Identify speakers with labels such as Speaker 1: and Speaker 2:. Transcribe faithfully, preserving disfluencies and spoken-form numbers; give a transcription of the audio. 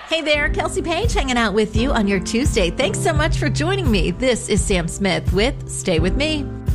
Speaker 1: Hey there, Kelsey Page hanging out with you on your Tuesday. Thanks so much for joining me. This is Sam Smith with Stay With Me.